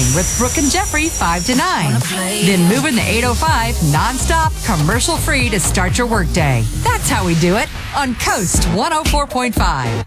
with Brooke and Jeffrey 5 to 9. Then move in the 805 nonstop, commercial free to start your workday. That's how we do it on Coast 104.5.